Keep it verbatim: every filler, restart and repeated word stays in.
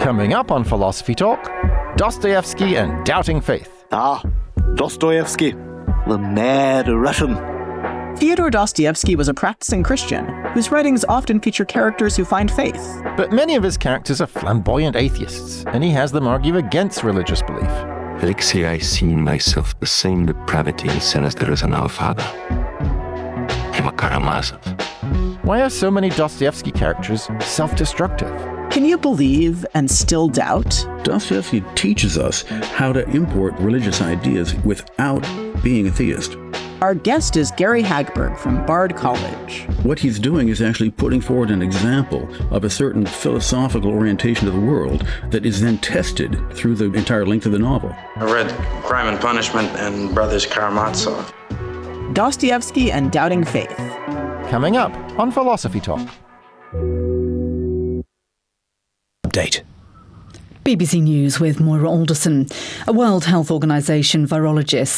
Coming up on Philosophy Talk, Dostoevsky and Doubting Faith. Ah, Dostoevsky, the mad Russian. Fyodor Dostoevsky was a practicing Christian whose writings often feature characters who find faith. But many of his characters are flamboyant atheists, and he has them argue against religious belief. Alexei, I see in myself the same depravity and sinister as in our father. I'm a Karamazov. Why are so many Dostoevsky characters self-destructive? Can you believe and still doubt? Dostoevsky teaches us how to import religious ideas without being a theist. Our guest is Gary Hagberg from Bard College. What he's doing is actually putting forward an example of a certain philosophical orientation of the world that is then tested through the entire length of the novel. I read Crime and Punishment and Brothers Karamazov. Dostoevsky and Doubting Faith. Coming up on Philosophy Talk. Update. B B C News with Moira Alderson. A World Health Organization virologist